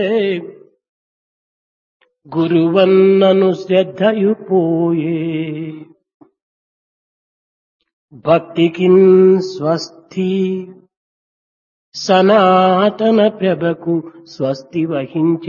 గురువన్నను శ్రద్ధయు పోయే భక్తికిన్ స్వస్తి సనాతన ప్రభకు స్వస్తి వహించే